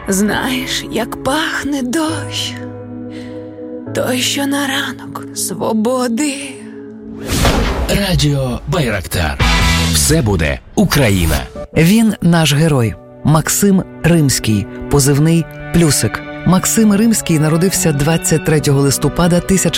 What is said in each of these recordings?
Знаєш, як пахне дощ, той, що на ранок свободи. Радіо Байрактар. Все буде Україна. Він наш герой. Максим Римський, позивний «Плюсик». Максим Римський народився 23 листопада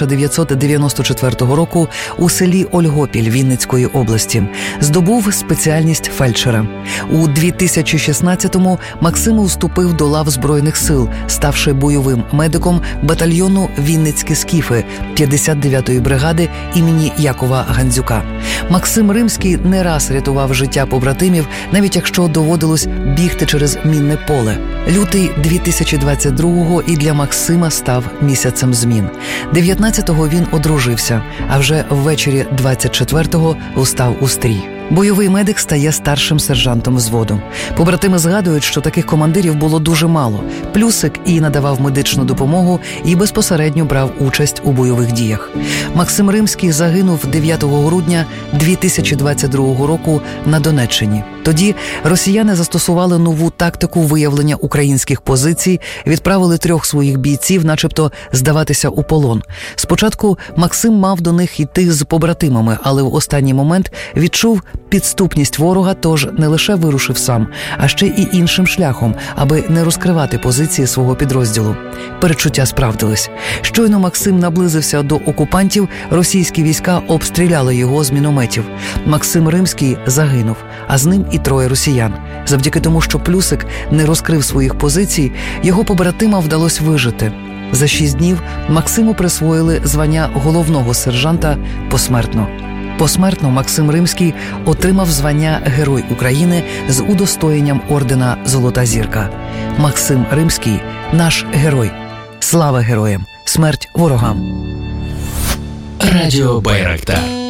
1994 року у селі Ольгопіль Вінницької області. Здобув спеціальність фельдшера. У 2016-му Максим вступив до лав Збройних сил, ставши бойовим медиком батальйону «Вінницькі скіфи» 59-ї бригади імені Якова Гандзюка. Максим Римський не раз рятував життя побратимів, навіть якщо доводилось бігти через мінне поле. Лютий 2022-го і для Максима став місяцем змін. 19-го він одружився, а вже ввечері 24-го устав у стрій. Бойовий медик стає старшим сержантом взводу. Побратими згадують, що таких командирів було дуже мало. Плюсик і надавав медичну допомогу, і безпосередньо брав участь у бойових діях. Максим Римський загинув 9 грудня 2022 року на Донеччині. Тоді росіяни застосували нову тактику виявлення українських позицій, відправили 3 своїх бійців начебто здаватися у полон. Спочатку Максим мав до них йти з побратимами, але в останній момент відчув підступність ворога, тож не лише вирушив сам, а ще і іншим шляхом, аби не розкривати позиції свого підрозділу. Передчуття справдились. Щойно Максим наблизився до окупантів, російські війська обстріляли його з мінометів. Максим Римський загинув, а з ним і 3 росіян. Завдяки тому, що Плюсик не розкрив своїх позицій, його побратимам вдалося вижити. За 6 днів Максиму присвоїли звання головного сержанта посмертно. Посмертно Максим Римський отримав звання Герой України з удостоєнням ордена «Золота зірка». Максим Римський – наш герой. Слава героям! Смерть ворогам! Радіо Байрактар.